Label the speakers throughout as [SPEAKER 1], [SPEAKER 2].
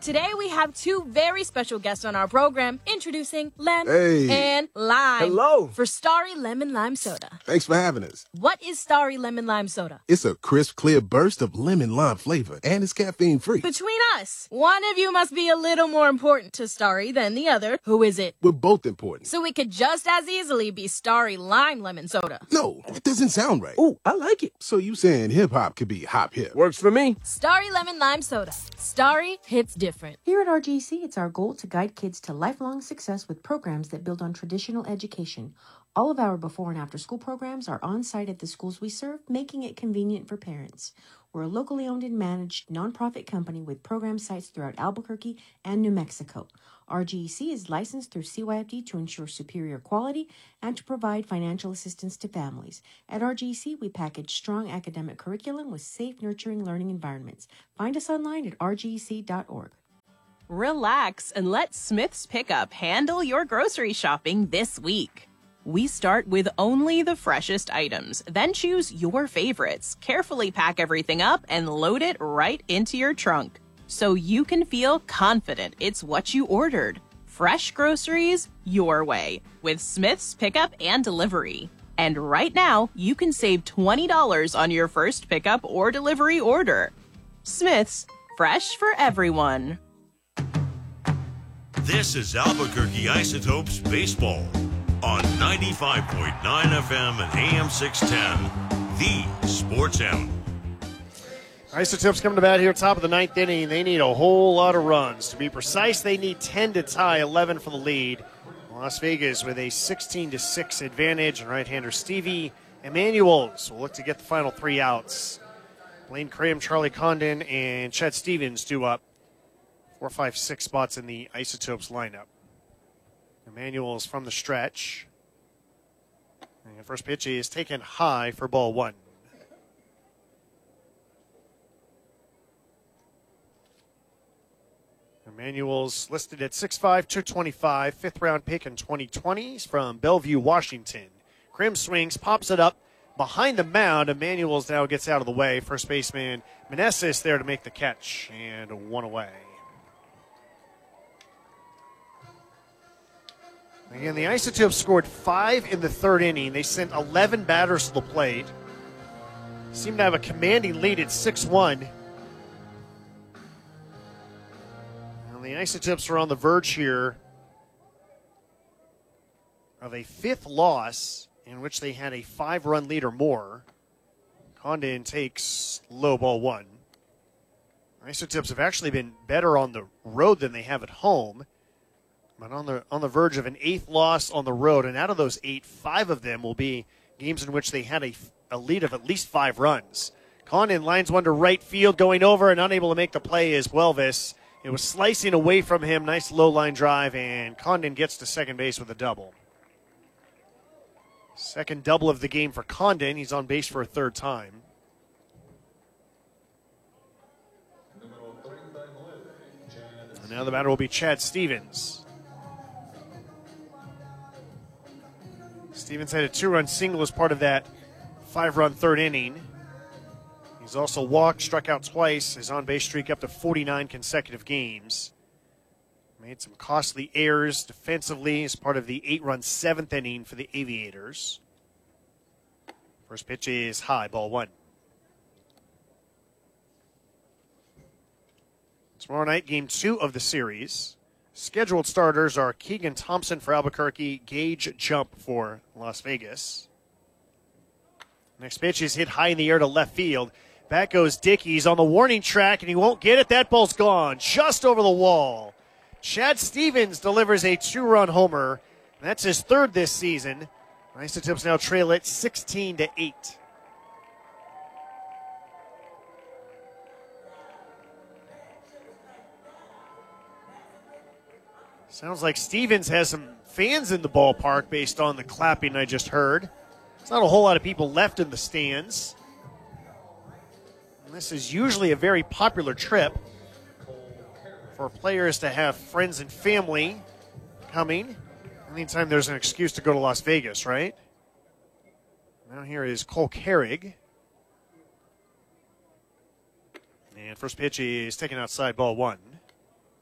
[SPEAKER 1] Today we have two very special guests on our program, introducing Lem and Lime.
[SPEAKER 2] Hello.
[SPEAKER 1] For Starry Lemon Lime Soda.
[SPEAKER 3] Thanks for having us.
[SPEAKER 1] What is Starry Lemon Lime Soda?
[SPEAKER 3] It's a crisp, clear burst of lemon lime flavor, and it's caffeine-free.
[SPEAKER 1] Between us, one of you must be a little more important to Starry than the other. Who is it?
[SPEAKER 3] We're both important.
[SPEAKER 1] So we could just as easily be Starry Lime Lemon Soda.
[SPEAKER 3] No, that doesn't sound right.
[SPEAKER 2] Ooh, I like it.
[SPEAKER 3] So you saying hip-hop could be hop-hip?
[SPEAKER 2] Works for me.
[SPEAKER 1] Starry Lemon Lime Soda. Starry hits different.
[SPEAKER 4] Here at RGC, it's our goal to guide kids to lifelong success with programs that build on traditional education. All of our before and after school programs are on site at the schools we serve, making it convenient for parents. We're a locally owned and managed nonprofit company with program sites throughout Albuquerque and New Mexico. RGC is licensed through CYFD to ensure superior quality and to provide financial assistance to families. At RGC, we package strong academic curriculum with safe, nurturing learning environments. Find us online at rgc.org.
[SPEAKER 5] Relax and let Smith's Pickup handle your grocery shopping this week. We start with only the freshest items, then choose your favorites, carefully pack everything up, and load it right into your trunk, so you can feel confident it's what you ordered. Fresh groceries your way with Smith's Pickup and Delivery. And right now, you can save $20 on your first pickup or delivery order. Smith's, fresh for everyone.
[SPEAKER 6] This is Albuquerque Isotopes Baseball on 95.9 FM and AM 610, the Sports Animal.
[SPEAKER 7] Isotopes coming to bat here, top of the ninth inning. They need a whole lot of runs. To be precise, they need 10 to tie, 11 for the lead. Las Vegas with a 16-6 advantage, and right-hander Stevie Emanuels will look to get the final three outs. Blaine Cram, Charlie Condon, and Chet Stevens due up 4, 5, 6 spots in the Isotopes lineup. Emanuels from the stretch. And first pitch is taken high for ball one. Emanuels listed at 6'5", 225, fifth-round pick in 2020. He's from Bellevue, Washington. Krim swings, pops it up behind the mound. Emanuels now gets out of the way. First baseman Meneses there to make the catch, and one away. Again, the Isotopes scored 5 in the third inning. They sent 11 batters to the plate. Seemed to have a commanding lead at 6-1. And the Isotopes are on the verge here of a fifth loss in which they had a 5-run lead or more. Condon takes low ball one. Isotopes have actually been better on the road than they have at home. But on the verge of an 8th loss on the road, and out of those 8, 5 of them will be games in which they had a lead of at least 5 runs. Condon lines one to right field, going over and unable to make the play is Huelvis. It was slicing away from him, nice low line drive, and Condon gets to second base with a double. Second double of the game for Condon. He's on base for a third time. And now the batter will be Chad Stevens. Stevens had a 2-run single as part of that 5-run third inning. He's also walked, struck out twice, his on-base streak up to 49 consecutive games. Made some costly errors defensively as part of the 8-run 7th inning for the Aviators. First pitch is high, ball one. Tomorrow night, game 2 of the series. Scheduled starters are Keegan Thompson for Albuquerque, Gage Jump for Las Vegas. Next pitch is hit high in the air to left field. Back goes Dickey. He's on the warning track, and he won't get it. That ball's gone, just over the wall. Chad Stevens delivers a 2-run homer. That's his 3rd this season. Isotopes now trail it 16-8. Sounds like Stevens has some fans in the ballpark based on the clapping I just heard. There's not a whole lot of people left in the stands. And this is usually a very popular trip for players to have friends and family coming. Anytime there's an excuse to go to Las Vegas, right? Now here is Cole Carrig. And first pitch is taken outside, ball one.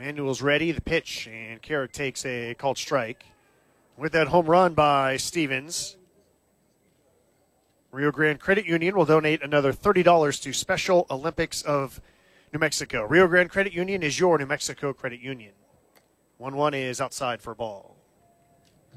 [SPEAKER 7] Manuel's ready, the pitch, and Carrick takes a called strike. With that home run by Stevens, Rio Grande Credit Union will donate another $30 to Special Olympics of New Mexico. Rio Grande Credit Union is your New Mexico credit union. 1-1 is outside for a ball.